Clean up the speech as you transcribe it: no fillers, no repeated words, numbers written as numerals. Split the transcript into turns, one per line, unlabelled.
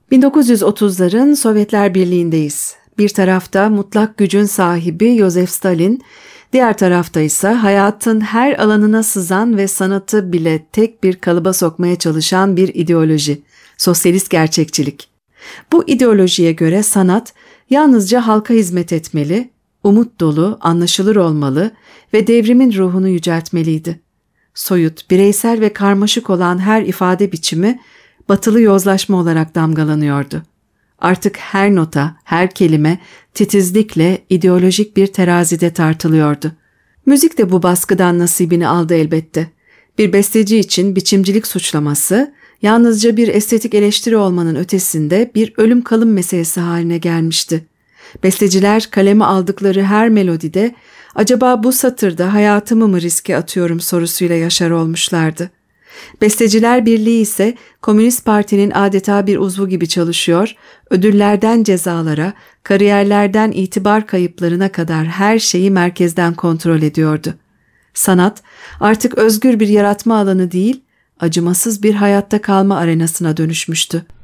1930'ların Sovyetler Birliği'ndeyiz. Bir tarafta mutlak gücün sahibi Josef Stalin, diğer tarafta ise hayatın her alanına sızan ve sanatı bile tek bir kalıba sokmaya çalışan bir ideoloji, sosyalist gerçekçilik. Bu ideolojiye göre sanat yalnızca halka hizmet etmeli, umut dolu, anlaşılır olmalı ve devrimin ruhunu yüceltmeliydi. Soyut, bireysel ve karmaşık olan her ifade biçimi batılı yozlaşma olarak damgalanıyordu. Artık her nota, her kelime titizlikle ideolojik bir terazide tartılıyordu. Müzik de bu baskıdan nasibini aldı elbette. Bir besteci için biçimcilik suçlaması, yalnızca bir estetik eleştiri olmanın ötesinde bir ölüm kalım meselesi haline gelmişti. Besteciler kaleme aldıkları her melodide acaba bu satırda hayatımı mı riske atıyorum sorusuyla yaşar olmuşlardı. Besteciler Birliği ise Komünist Parti'nin adeta bir uzvu gibi çalışıyor, ödüllerden cezalara, kariyerlerden itibar kayıplarına kadar her şeyi merkezden kontrol ediyordu. Sanat artık özgür bir yaratma alanı değil, acımasız bir hayatta kalma arenasına dönüşmüştü.